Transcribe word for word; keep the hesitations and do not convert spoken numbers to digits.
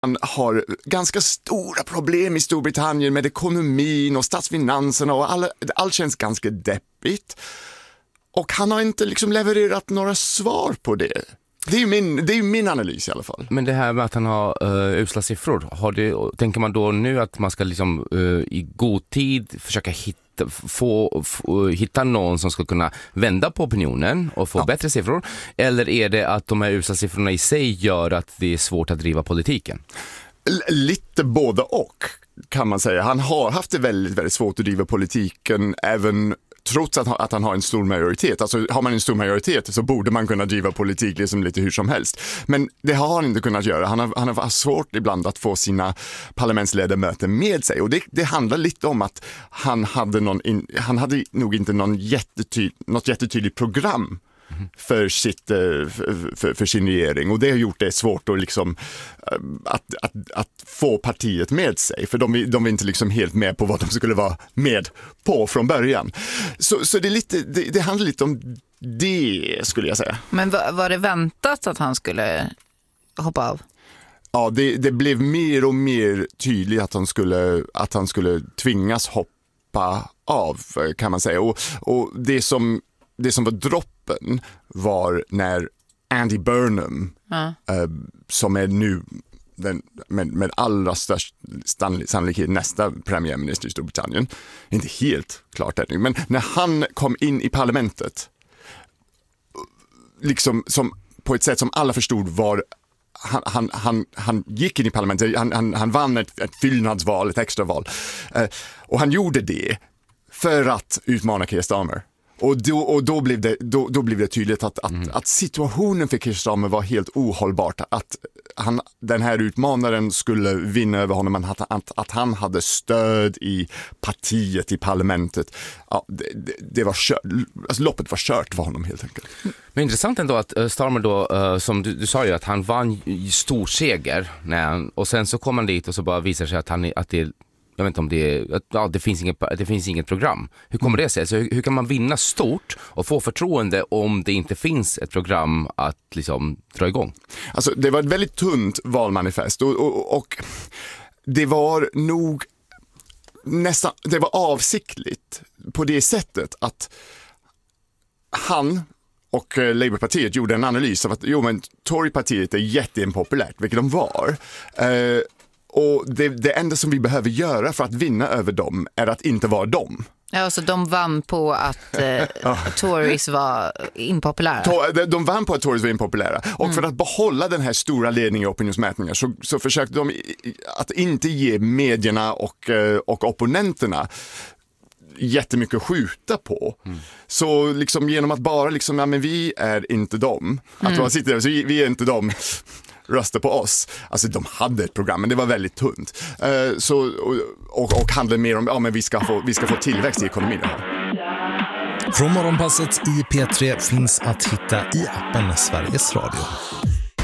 Han har ganska stora problem i Storbritannien med ekonomin och statsfinanserna och alla, allt känns ganska deppigt. Och han har inte liksom levererat några svar på det. Det är ju min, det är ju min analys i alla fall. Men det här med att han har uh, usla siffror, har det, tänker man då nu att man ska liksom, uh, i god tid försöka hitta, få, få, hitta någon som ska kunna vända på opinionen och få ja. bättre siffror? Eller är det att de här usla siffrorna i sig gör att det är svårt att driva politiken? L- lite både och kan man säga. Han har haft det väldigt, väldigt svårt att driva politiken även trots att, att han har en stor majoritet. Alltså har man en stor majoritet så borde man kunna driva politik liksom lite hur som helst. Men det har han inte kunnat göra. Han har, han har svårt ibland att få sina parlamentsledamöter med sig. Och det, det handlar lite om att han hade, någon in, han hade nog inte någon jättety, något jättetydligt program för, sitt, för, för, för sin regering, och det har gjort det svårt att, liksom, att, att, att få partiet med sig, för de, de är inte liksom helt med på vad de skulle vara med på från början. Så, så det, är lite, det, det handlar lite om det, skulle jag säga. Men var, var det väntat att han skulle hoppa av? Ja, det, det blev mer och mer tydligt att han skulle, att han skulle tvingas hoppa av, kan man säga. Och, och det som Det som var droppen var när Andy Burnham, mm. eh, som är nu den, med, med allra störst sannolikhet nästa premiärminister i Storbritannien, inte helt klart ännu, men när han kom in i parlamentet liksom som, på ett sätt som alla förstod var han, han, han, han gick in i parlamentet, han, han, han vann ett, ett fyllnadsval, ett extraval, eh, och han gjorde det för att utmana Keir Starmer. Och då, och då, blev det, då, då blev det tydligt att, att, mm. att situationen för Keir Starmer var helt ohållbart. Att han, den här utmanaren skulle vinna över honom, att, att, att han hade stöd i partiet, i parlamentet. Ja, det, det, det var kört, alltså loppet var kört för honom helt enkelt. Men intressant ändå att uh, Starmer då, uh, som du, du sa ju, att han vann stor seger. När han, och sen så kom han dit och så bara visar sig att, han, att det jag vet inte om det är, ja, det finns inget, det finns inget program. Hur kommer det sig? Så hur, hur kan man vinna stort och få förtroende om det inte finns ett program att liksom dra igång? Alltså det var ett väldigt tunt valmanifest och, och, och det var nog nästan, det var avsiktligt på det sättet att han och Labourpartiet gjorde en analys av att jo, men Torypartiet är jätteimpopulärt, vilket de var. Eh, Och det, det enda som vi behöver göra för att vinna över dem är att inte vara dem. Ja, så de vann på att eh, Tories var impopulära. To, de vann på att Tories var impopulära. Och mm. för att behålla den här stora ledningen i opinionsmätningar så, så försökte de att inte ge medierna och, och opponenterna jättemycket att skjuta på. Mm. Så liksom genom att bara liksom, ja men vi är inte dem. Att mm. man sitter där, så vi, vi är inte dem. Rösta på oss. Alltså de hade ett program, men det var väldigt tunt. Uh, så, och, och, och handlade mer om ja, men vi, ska få, vi ska få tillväxt i ekonomin. Från Morgonpasset i P tre finns att hitta i appen Sveriges Radio.